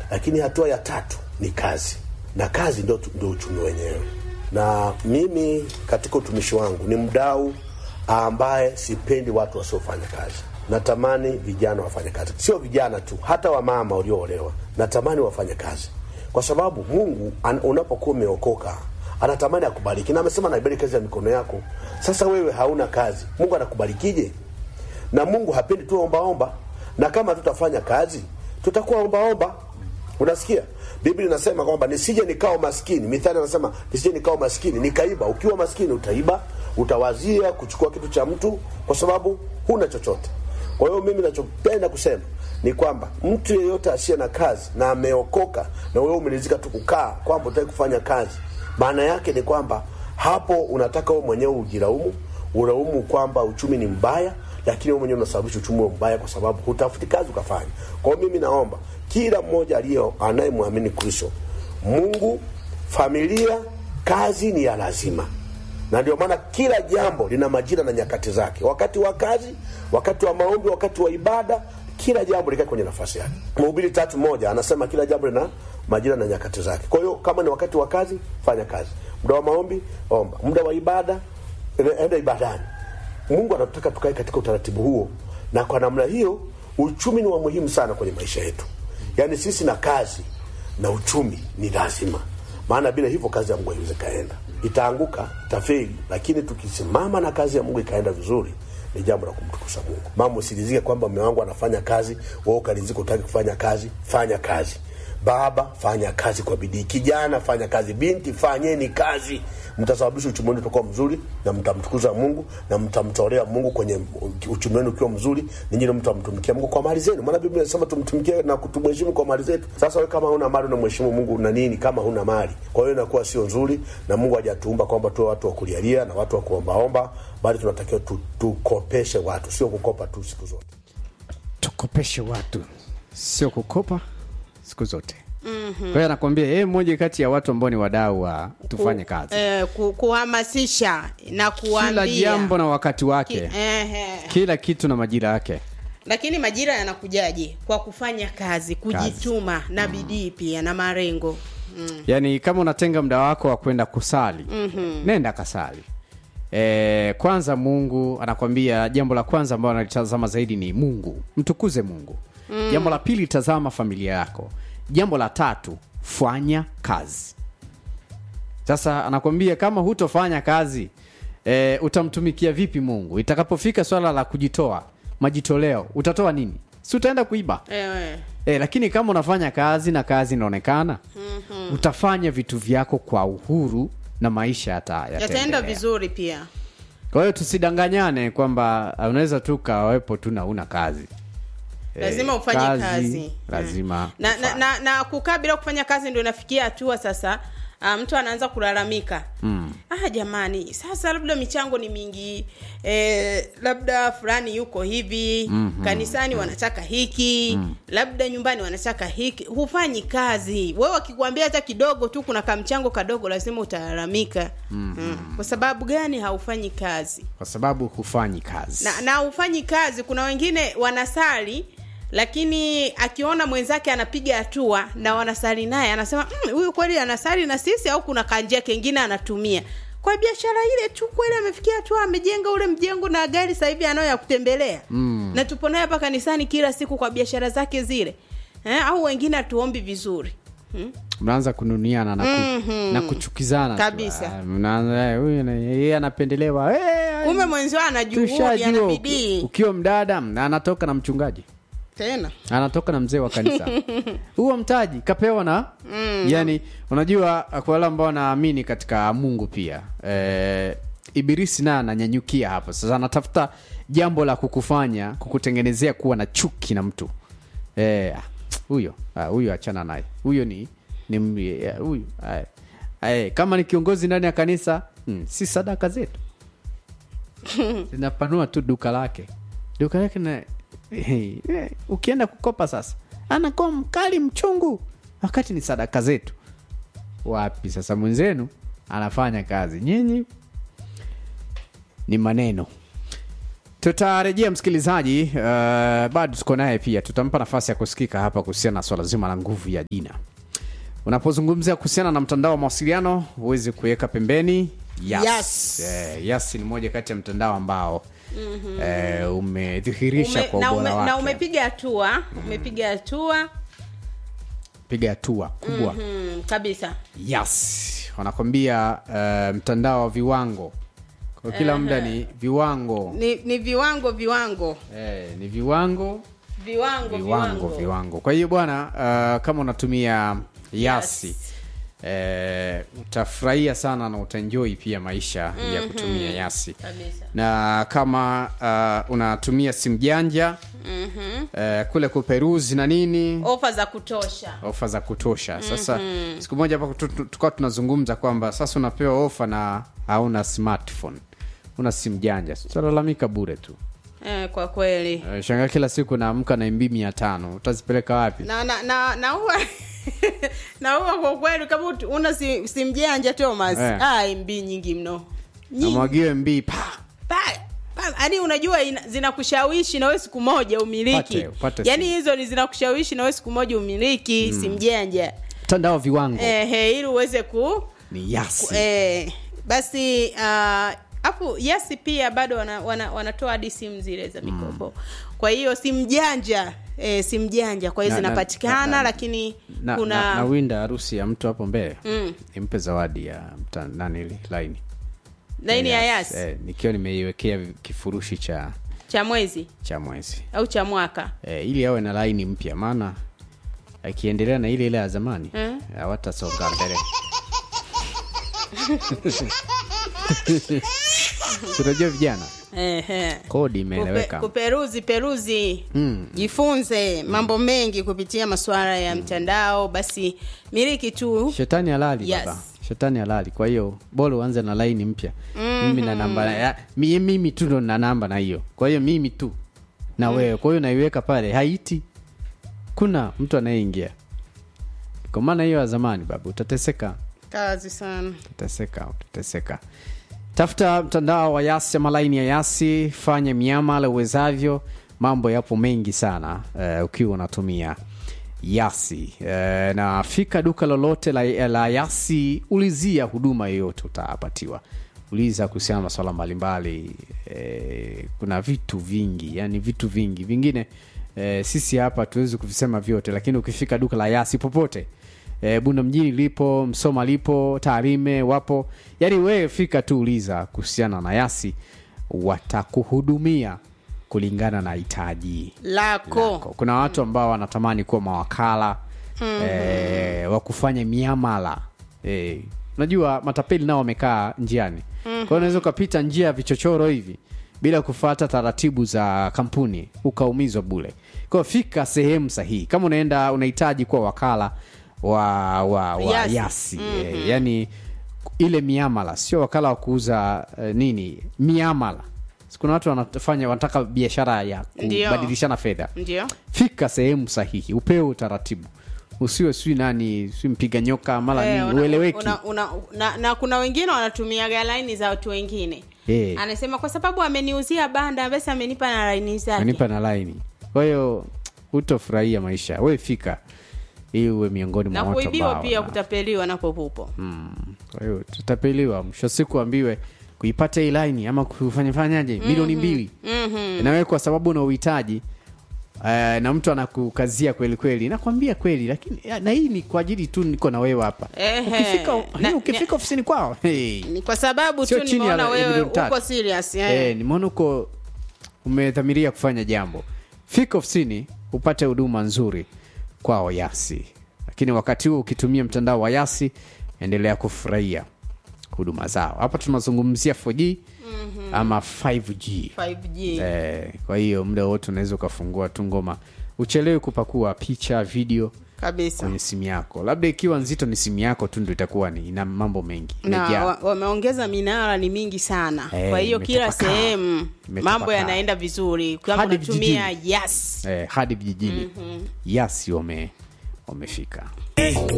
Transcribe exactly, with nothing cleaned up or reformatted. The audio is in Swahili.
Lakini hatua ya tatu ni kazi, na kazi ndio ndio uchumi wenyewe. Na mimi katika utumishi wangu ni mdau ambaye sipendi watu wasiofanya kazi. Natamani vijana wafanye kazi. Sio vijana tu, hata wamama walioolewa natamani wafanye kazi. Kwa sababu Mungu unapokuwa umeokoka anatamani akubariki. Na amesema naibariki kazi ya mikono yako. Sasa wewe hauna kazi, Mungu anakubarikije? Na Mungu hapendi tu omba omba. Na kama tutafanya kazi, tutakuwa omba omba. Unasikia? Biblia inasema kwamba nisije nikao maskini. Mithali inasema nisije nikao maskini nikaiba. Ukiwa maskini utaiba, utawazia kuchukua kitu cha mtu kwa sababu huna chochote. Kwa hiyo mimi ninachopenda kusema ni kwamba mtu yeyote asiye na kazi na ameokoka na wewe umelizika tu kukaa kwamba unataka kufanya kazi, maana yake ni kwamba hapo unataka wewe mwenyewe ujiraumu, uraumu kwamba uchumi ni mbaya, lakini wewe mwenyewe unasababisha uchumi uwe mbaya kwa sababu hutafuti kazi ukafanya. Kwa hiyo mimi naomba kila mmoja aliye anayemwamini Kristo, Mungu, familia, kazi ni ya lazima. Na ndio maana kila jambo lina majira na nyakati zake. Wakati wa kazi, wakati wa maombi, wakati wa ibada, kila jambo likae kwenye nafasi yake. Mhubiri tatu moja anasema kila jambo lina majira na nyakati zake. Kwa hiyo kama ni wakati wa kazi, fanya kazi. Muda wa maombi, omba. Muda wa ibada, enda ibadani. Mungu anataka tukae katika utaratibu huo. Na kwa namna hiyo, uchumi ni wa muhimu sana kwenye maisha yetu. Yaani sisi na kazi na uchumi ni lazima. Maana bila hivyo kazi ya Mungu haiwezi kaenda. Itaanguka, itafeli, lakini tukisimama na kazi ya Mungu ikaenda vizuri, ni jambo la kumtukuza Mungu. Mama usilizike kwamba mume wangu anafanya kazi, wewe ukalizika utaki kufanya kazi, fanya kazi. Baba, fanya kazi kwa bidii. Kijana, fanya kazi. Binti, fanyeni kazi. Mtasababisha uchumi wenu utakuwa mzuri na mtamtukuza Mungu na mtamtolea Mungu kwenye uchumi wenu ukiwa mzuri. Ninyi ndio mtamtumikia Mungu kwa mali zenu. Maana Biblia inasema tumtumikie na kutumheshimu kwa mali zetu. Sasa wewe kama huna mali unamheshimu Mungu na nini kama huna mali? Kwa hiyo inakuwa sio nzuri, na Mungu hajatuumba kwamba tuwe watu wa kulialia na watu wa kuombaomba, bali tunatakiwa tu, tukopeshe watu, sio kukopa tu siku zote. Tukopeshe watu, sio kukopa siku zote. Mm-hmm. Kwa hiyo anakuambia yeye mmoja kati ya watu ambao ni wadau wa tufanye kazi. Eh, ku, kuhamasisha na kuambia kila jambo na wakati wake. Ki, eh, eh. Kila kitu na majira yake. Lakini majira yanakujaje? Kwa kufanya kazi, kujituma kazi. Na bidii pia na marengo. Mm. Yaani kama unatenga muda wako wa kwenda kusali, mm-hmm. nenda kasali. Eh, kwanza Mungu anakuambia jambo la kwanza ambalo analitazama zaidi ni Mungu. Mtukuze Mungu. Mm. Jambo la pili, tazama familia yako. Jambo la tatu, fanya kazi. Sasa anakuambia kama hutofanya kazi, e, utamtumikia vipi Mungu? Itakapofika swala la kujitoa, majitoleo, utatoa nini? Si utaenda kuiba? Ewe. E, lakini kama unafanya kazi na kazi inaonekana, mm-hmm. utafanya vitu vyako kwa uhuru na maisha yata, yataenda vizuri pia. Kwa hiyo tusidanganyane kwamba unaweza tu kawepo tu na una kazi. Lazima ufanye kazi, kazi. Lazima na, na, na, na kukaa bila kufanya kazi ndio inafikia hatua sasa uh, mtu anaanza kulalamika. Mm. Ah jamani, sasa labda michango ni mingi, eh, labda fulani yuko hivi, mm-hmm. kanisani mm. wanataka hiki, mm. labda nyumbani wanataka hiki. Hufanyi kazi. Wewe ukikwambia hata kidogo tu kuna kamchango kadogo lazima utalalamika. Mm-hmm. Mm. Kwa sababu gani haufanyi kazi? Kwa sababu hufanyi kazi. Na na hufanyi kazi. Kuna wengine wanasali lakini akiona mwenzake anapiga hatua na wanasali naye anasema huyu mm, kweli anasali na sisi au kuna kanjia kingine anatumia kwa biashara ile tu, kweli amefikia hatua amejenga ule mjengo na gari sasa hivi anayo ya kutembelea. Mm. Na tupo naye hapa kanisani kila siku kwa biashara zake zile. Eh, au wengine atuombi vizuri. Hmm? Mnaanza kununiana na, ku, mm-hmm. na kuchukizana kabisa. Mnaanza huyu yeye anapendelewa. Hey, kumbe mwenzio ana juhudi ana bidii. Ukiwa mdada na anatoka na mchungaji. Tena anatoka na mzee wa kanisa. Huo mtaji kapewa na mm. yani unajua kwa wale ambao wanaamini katika Mungu pia. Eh, Ibilisi na ananyanyukia hapo. Sasa anatafuta jambo la kukufanya kukutengenezea kuwa na chuki na mtu. Eh huyo, huyo achana naye. Huyo ni ni huyo. Eh kama ni kiongozi ndani ya kanisa, hmm, si sadaka zetu. Zinapanua tu duka lake. Duka lake na hey, hey, ukienda kukopa sasa anakuwa mkali mchungu wakati ni sadaka zetu. Wapi sasa mwenzenu anafanya kazi, nyinyi ni maneno. Tutarejea msikilizaji, uh, bado tuko naye pia, tutampa nafasi ya kusikika hapa kuhusiana na swala zima la nguvu ya jina. Unapozungumzia kuhusiana na mtandao wa mawasiliano, uweze kuweka pembeni Yas. Yes. Eh, Yas ni moja kati ya mtandao ambao Mhm. eh, umedhihirisha Ume, kwa na, ubora ume, wake. na umepiga hatua, umepiga hatua Piga hatua kubwa. mhm, kabisa. Yas. Wanakwambia uh, mtandao wa viwango. Kwa kila Ehe. muda ni viwango. Ni, ni viwango viwango Eh, ni viwango viwango viwango viwango. Kwa hiyo bwana, uh, kama unatumia Yasi, Yes. eh, utafurahia sana na utaenjoy pia maisha mm-hmm. ya kutumia Yasi. Kabisa. Na kama uh, unatumia simu janja Mhm. eh, kule kuperuzi na nini, Ofa za kutosha. ofa za kutosha. Sasa mm-hmm. siku moja hapa tukao tunazungumza kwamba sasa unapewa ofa na hauna smartphone, una simu janja, tutalalamika bure tu. Eh, kwa kweli. Uh, shangaa kila siku naamka na M B mia tano, utazipeleka wapi? Na na na na huwa na huwa kwa kweli kama ut- una si- simu janja Thomas, Eh. ah M B nyingi mno. Nyingi. Namwagiwe M B pa. Pa, pa, yani unajua ina- zinakushawishi na wewe siku moja umiliki. Upate- upate yani simu. hizo ni zinakushawishi na wewe siku moja umiliki simu janja. Mtandao wa viwango Eh, eh ili uweze ku ni Yasi. eh basi ah, hapo Yasi pia bado wana, wana, wanatoa hadi simu zile za mikopo. Kwa hiyo simu janja eh, simu janja kwa hiyo Na- na- zinapatikana na- na- lakini na, kuna na, na winda harusi ya mtu hapo mbele Mm. nimpe zawadi ya mta, nani ile line laini ya Yasi eh, nikiwa nimeiwekea kifurushi cha cha mwezi cha mwezi au cha mwaka. eh, ili awe na line mpya, maana akiendelea na ile ile ya zamani Eh? hawatasonga mbele. Tunajua vijana Ehe. kodi imeeleweka. Kupe, kuperuzi peruzi Mm. jifunze mambo mengi kupitia masuala ya mtandao, basi miliki tu. Shetani halali Yes. baba. Shetani halali. Kwa hiyo bora uanze na line mpya. Mm-hmm. Mimi na namba ya, mimi, mimi tu ndo na namba na hiyo. Kwa hiyo mimi tu na mm. wewe. Kwa hiyo naiweka pale haiti. Kuna mtu anayeingia. Kwa maana hiyo ya zamani baba utateseka. Kazi sana. Utateseka, utateseka. Tafuta mtandao wa Yasi ama line ya Yasi, fanya miamala uwezavyo. Mambo yapo mengi sana uh, ukiwa unatumia Yasi. Uh, na fika duka lolote la, la Yasi, ulizia huduma yoyote utapatiwa. Uliza kuhusiana na masuala mbalimbali. Uh, kuna vitu vingi, yani vitu vingi. Vingine uh, sisi hapa tuwezi kuvisema vyote, lakini ukifika duka la Yasi popote, E, Bunda mjini lipo, Msoma lipo, Tarime wapo. Yaani wewe fika tu uliza kuhusiana na Yasi, watakuhudumia kulingana na hitaji Lako. lako. Kuna watu ambao wanatamani kuwa mawakala mm-hmm. e, wa kufanya miamala. E, unajua matapeli nao wamekaa njiani. Mm-hmm. Kwa hiyo unaweza ukapita njia ya vichochoro hivi bila kufuata taratibu za kampuni ukaumizwa bure. Kwa hiyo fika sehemu sahihi. Kama unaenda unahitaji kuwa wakala wa wa, wa Yasi, Yasi. Mm-hmm. E, yani ile miamala, sio wakala wa kuuza uh, nini, miamala. Kuna watu wanafanya wanataka biashara ya kubadilishana fedha. Ndio. Fika sehemu sahihi, upewe utaratibu. Usiwe sui nani, sui mpiga nyoka mara Eh, nini, una- ueleweki. una- una- na, na kuna wengine wanatumia line za watu wengine. Eh. Anasema kwa sababu ameniuzia banda basi amenipa na line zake. Amenipa na line. Kwa hiyo utofurahia maisha. Wewe fika ili uwe miongoni mwa Na watu kuibiwa ambao pia na- kutapeliwa napo pupo. Mm. Kwa hiyo tutapeliwa, mwisho siku ambiwe kuipata hii line ama kufanya fanyaje mm-hmm. milioni mbili. Mhm. Na wewe kwa sababu una uhitaji uh, na mtu anakukazia kweli kweli, nakwambia kweli, lakini ya, na hii ni kwa ajili tu niko na wewe hapa. Ehe. Ukifika Na- na, ukifika ofisini kwao, hey. Ni kwa sababu Sio tu chini ya- nimeona ya wewe milioni tatu. uko serious eh. Eh, nimeona uko umedhamiria kufanya jambo. Fika ofisini upate huduma nzuri kwao Yasi. Lakini wakati huo ukitumia mtandao wa Yasi, endelea kufurahia huduma zao. Hapa tunazungumzia four G mm-hmm. ama five G. five G. Eh, kwa hiyo muda wote unaweza ukafungua tu ngoma. Uchelewe kupakua picha, video Kabisa. kwenye simu yako. Labda ikiwa nzito ni simu yako tu ndio itakuwa ni ina mambo mengi. Na Imejaa. wa- wameongeza minara ni mingi sana. Eh, Kwa hiyo kila imetapakaa. sehemu Imetapakaa. mambo yanaenda vizuri. Kama Hadi unatumia vijijini. Yes. Eh, hadi vijijini. Mm-hmm. Yasi wame wamefika.